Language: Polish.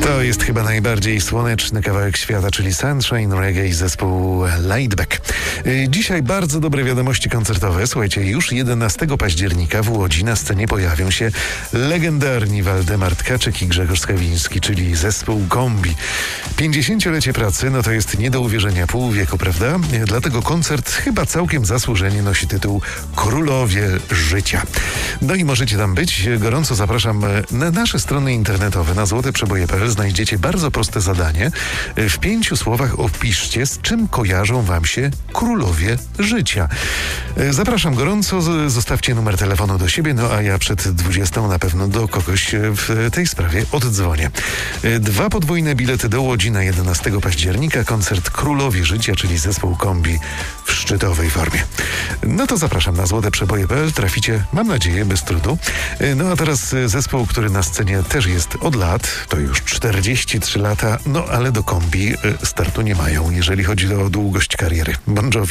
To jest chyba najbardziej słoneczny kawałek świata, czyli Sunshine Reggae i zespół Laidback. Dzisiaj bardzo dobre wiadomości koncertowe. Słuchajcie, już 11 października w Łodzi na scenie pojawią się legendarni Waldemar Tkaczyk i Grzegorz Skawiński, czyli zespół Kombi. 50-lecie pracy, no to jest nie do uwierzenia pół wieku, prawda? Dlatego koncert chyba całkiem zasłużenie nosi tytuł Królowie Życia. No i możecie tam być. Gorąco zapraszam na nasze strony internetowe, na złoteprzeboje.pl. Znajdziecie bardzo proste zadanie. W 5 słowach opiszcie, z czym kojarzą wam się Królowie Życia. Zapraszam gorąco, zostawcie numer telefonu do siebie, no a ja przed 20 na pewno do kogoś w tej sprawie oddzwonię. 2 podwójne bilety do Łodzi na 11 października. Koncert Królowie Życia, czyli zespół Kombi w szczytowej formie. No to zapraszam na złoteprzeboje.pl. Traficie, mam nadzieję, bez trudu. No a teraz zespół, który na scenie też jest od lat, to już 43 lata, no ale do Kombi startu nie mają, jeżeli chodzi o długość kariery. Bon Jovi.